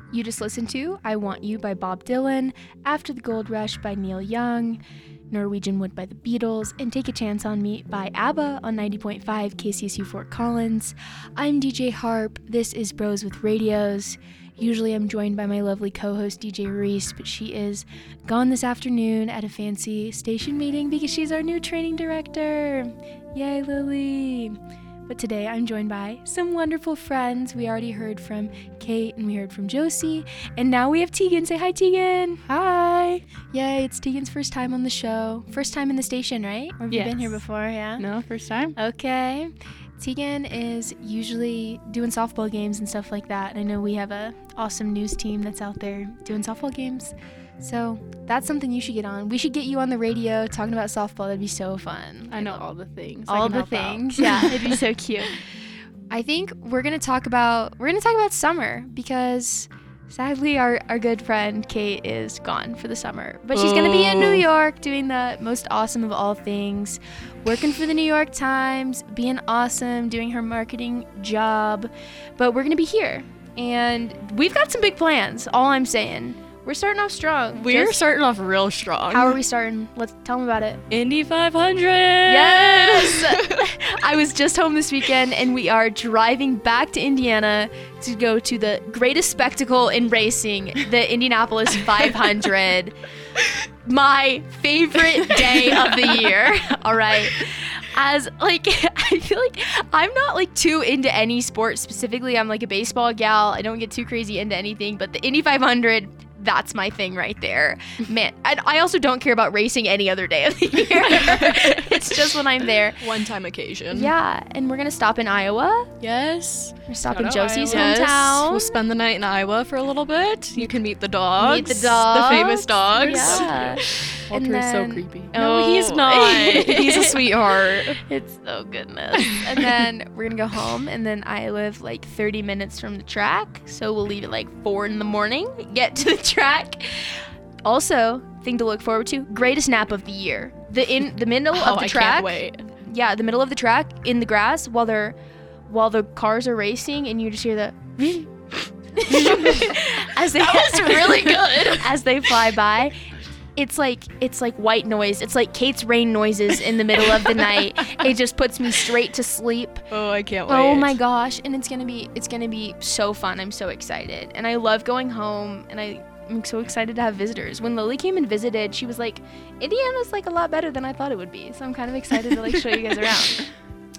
You just listened to I Want You by Bob Dylan, After the Gold Rush by Neil Young, Norwegian Wood by the Beatles, and Take a Chance on Me by ABBA on 90.5 KCSU Fort Collins. I'm DJ Harp. This is Bros with Radios. Usually I'm joined by my lovely co-host DJ Reese, but she is gone this afternoon at a fancy station meeting because she's our new training director. Yay, Lily. But today I'm joined by some wonderful friends. We already heard from Kate and we heard from Josie. And now we have Tegan. Say hi, Tegan. Hi. Yay, it's Tegan's first time on the show. First time in the station, right? Or have you been here before? Yeah? No, first time. Okay. Tegan is usually doing softball games and stuff like that. And I know we have a awesome news team that's out there doing softball games. So that's something you should get on. We should get you on the radio talking about softball. That'd be so fun. I know all the things. All the things. Yeah, it'd be so cute. I think we're gonna talk about summer because sadly our good friend Kate is gone for the summer. But she's gonna be in New York doing the most awesome of all things, working for the New York Times, being awesome, doing her marketing job. But we're gonna be here. And we've got some big plans, all I'm saying. We're starting off strong. We're starting off real strong. How are we starting? Let's tell them about it. Indy 500. Yes! I was just home this weekend, and we are driving back to Indiana to go to the greatest spectacle in racing, the Indianapolis 500. My favorite day of the year. All right. I feel like I'm not too into any sport specifically. I'm like a baseball gal. I don't get too crazy into anything, but the Indy 500, that's my thing right there. Man, I also don't care about racing any other day of the year. It's just when I'm there. One-time occasion. Yeah, and we're going to stop in Iowa. Yes. We're stopping in Shout out Josie's Iowa. hometown. Yes. We'll spend the night in Iowa for a little bit. You can meet the dogs. Meet the dogs. The famous dogs. Yeah. Walter's so creepy. No, he's not. He's a sweetheart. It's so goodness. And then we're going to go home, and then I live 30 minutes from the track, so we'll leave at 4 in the morning, get to the track. Also, thing to look forward to, greatest nap of the year. The middle of the track. I can't wait. Yeah, the middle of the track in the grass while the cars are racing, and you just hear the as they That was really good. as they fly by. It's like white noise. It's like Kate's rain noises in the middle of the night. It just puts me straight to sleep. Oh, I can't wait. Oh my gosh, and it's gonna be so fun. I'm so excited, and I love going home, and I'm so excited to have visitors. When Lily came and visited, she was like, Indiana's a lot better than I thought it would be. So I'm kind of excited to show you guys around.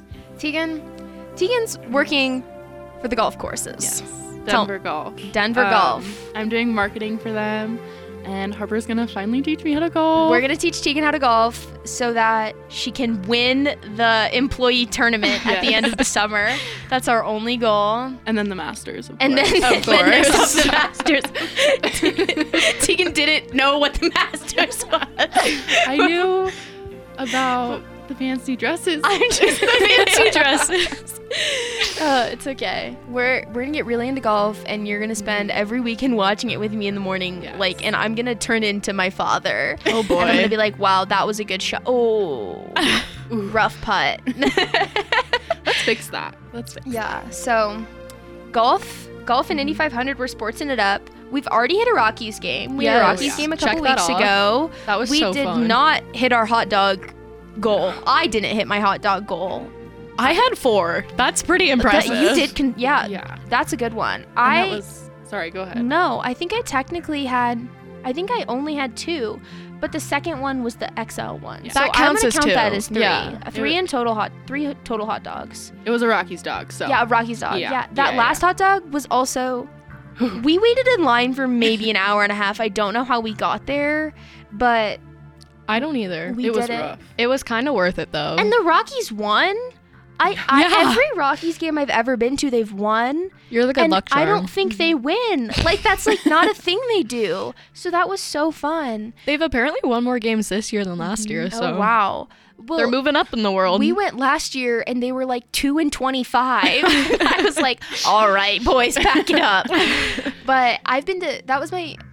Tegan's working for the golf courses. Yes. Denver Golf. Golf. I'm doing marketing for them, and Harper's gonna finally teach me how to golf. We're gonna teach Tegan how to golf so that she can win the employee tournament at the end of the summer. That's our only goal. And then the Masters, of And course. then, Of then there's course. the Masters. Tegan didn't know what the Masters was. I knew about the fancy dresses. I'm just the fancy dresses. It's okay. We're gonna get really into golf, and you're gonna spend every weekend watching it with me in the morning. Yes. And I'm gonna turn into my father. Oh boy. And I'm gonna be like, wow, that was a good shot. Oh, rough putt. Let's fix that. Yeah. So, golf and Indy 500, we're sportsing it up. We've already hit a Rockies game. We had a Yes. Rockies game a Check couple that weeks off. ago. That was We so did fun. not hit our hot dog goal. I didn't hit my hot dog goal. I had 4. That's pretty impressive. You did. Yeah. That's a good one. Sorry, go ahead. No, I think I only had 2, but the second one was the XL one. Yeah. So That counts I'm as gonna count 2. that as 3. Yeah. 3 total hot dogs. It was a Rockies dog, so. Yeah, a Rockies dog. Yeah. Yeah. That Yeah, last hot dog was also. We waited in line for maybe an hour and a half. I don't know how we got there, but I don't either. we It was did it. rough. It was kind of worth it though. And the Rockies won. Yeah. Every Rockies game I've ever been to, they've won. You're the good And luck charm. I don't think they win. That's not a thing they do. So that was so fun. They've apparently won more games this year than last year. So Oh wow. Well, they're moving up in the world. we went last year and they were 2-25. I was like, all right, boys, pack it up. But that was my